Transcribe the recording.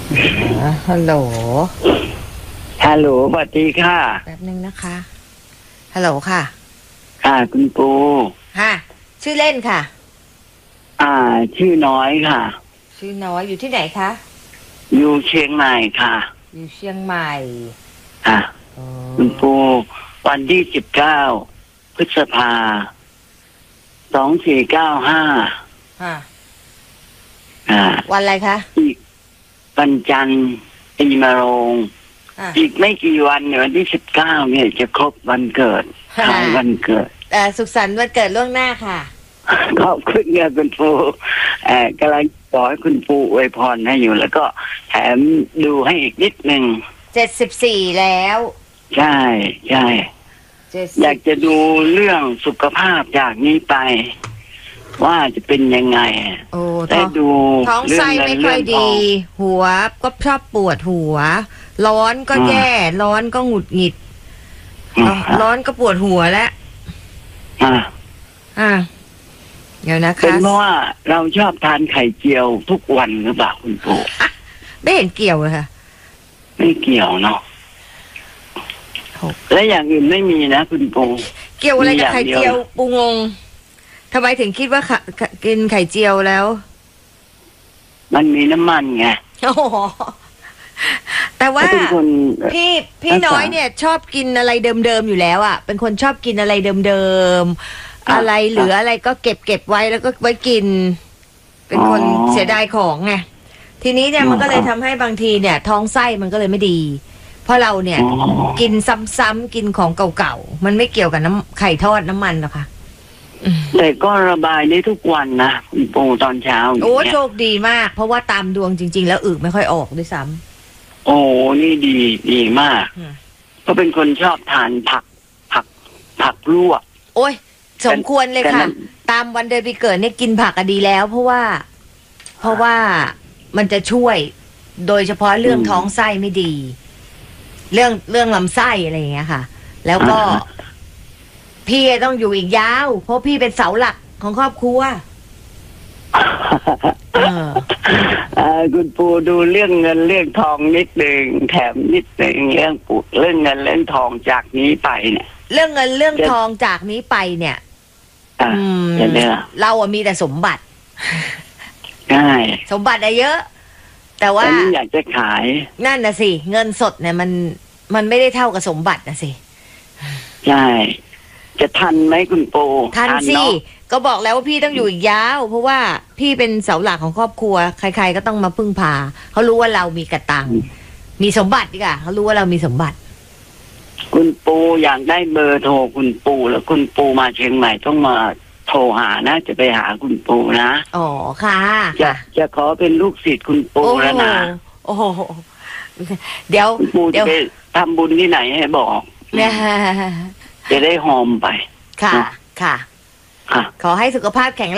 ฮัลโหลฮัลโหลสวัสดีค่ะแป๊บนึงนะคะฮัลโหลค่ะค่ะคุณปูค่ะชื่อเล่นค่ะชื่อน้อยค่ะชื่อน้อยอยู่ที่ไหนคะอยู่เชียงใหม่ค่ะอยู่เชียงใหม่ค่ะคุณปูวันที่19 พฤษภา2495 ค่ะวันอะไรคะอีกวันจันทร์ปีมะโรงอีกไม่กี่วันวันที่19เนี่ยจะครบวันเกิดคล้ายวันเกิดสุขสันต์วันเกิดล่วงหน้าค่ะขอบคุณค่ะคุณปูกำลังขอให้คุณปูอวยพรให้อยู่แล้วก็แถมดูให้อีกนิดนึง 74แล้วใช่ใช่อยากจะดูเรื่องสุขภาพจากนี้ไปว่าจะเป็นยังไงได้ดูท้องไส้ไม่ค่อยดีหัวก็ชอบปวดหัวร้อนก็แย่ร้อนก็หงุดหงิดร้อนก็ปวดหัวแล้วเดี๋ยวนะคะเป็นเพราะว่าเราชอบทานไข่เจียวทุกวันหรือเปล่าคุณปู่ไม่เห็นเกี่ยวเลยค่ะไม่เกี่ยวเนาะและอย่างอื่นไม่มีนะคุณปู่เกี่ยวอะไรกับไข่เจียวปูงงทำไมถึงคิดว่ากินไข่เจียวแล้วมันมีน้ำมันไงแต่ว่าพี่น้อยเนี่ยชอบกินอะไรเดิมๆอยู่แล้วอ่ะเป็นคนชอบกินอะไรเดิมๆอะไรเหลืออะไรก็เก็บไว้แล้วก็ไว้กินเป็นคนเสียดายของไงทีนี้เนี่ยมันก็เลยทำให้บางทีเนี่ยท้องไส้มันก็เลยไม่ดีเพราะเราเนี่ยกินซ้ำๆกินของเก่าๆมันไม่เกี่ยวกับน้ำไข่ทอดน้ำมันหรอกค่ะแต่ก็ระบายได้ทุกวันนะคุณปู่ตอนเช้าโอ้โชคดีมากเพราะว่าตามดวงจริงๆแล้วอึไม่ค่อยออกด้วยซ้ำโอ้นี่ดีมากก็เป็นคนชอบทานผักลวกโอ้ยสมควรเลยค่ะตามวันเดือนปีเกิดเนี่ยกินผักก็ดีแล้วเพราะว่ามันจะช่วยโดยเฉพาะเรื่องท้องไส้ไม่ดีเรื่องลำไส้อะไรอย่างเงี้ยค่ะแล้วก็พี่ต้องอยู่อีกยาวเพราะพี่เป็นเสาหลักของครอบครัวคุณปู่ดูเรื่องเงินเรื่องทองนิดหนึ่งแถมนิดหนึ่งเรื่องเงินเรื่องทองจากนี้ไปเนี่ยเรื่องเงินเรื่องทองจากนี้ไปเนี่ยเราอะมีแต่สมบัติใช่สมบัติอะเยอะแต่ว่าอยากจะขายนั่นน่ะสิเงินสดเนี่ยมันไม่ได้เท่ากับสมบัตินะสิใช่จะทันไหมคุณปู่ทันสิก็บอกแล้วว่าพี่ต้องอยู่อีกยาวเพราะว่าพี่เป็นเสาหลักของครอบครัวใครๆก็ต้องมาพึ่งพาเขารู้ว่าเรามีกระตังมีสมบัติดีกว่าเขารู้ว่าเรามีสมบัติคุณปู่อยากได้เบอร์โทรคุณปู่แล้วคุณปู่มาเชียงใหม่ต้องมาโทรหานะจะไปหาคุณปู่นะอ๋อค่ะจะขอเป็นลูกศิษย์คุณปู่แล้วนะโอ้โหเดี๋ยวคุณปู่จะไปทำบุญที่ไหนให้บอกจะได้หอมไปค่ะขอให้สุขภาพแข็ง